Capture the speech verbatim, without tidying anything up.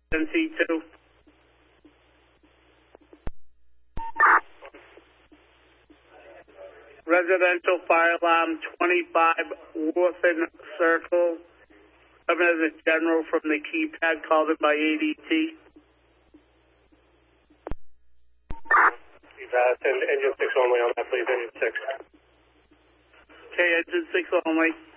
N C two. Residential fire alarm twenty-five Wharton Circle. Coming as a general from the keypad called in by A D T. You've asked engine six only on that, please, engine six. Okay, engine six only.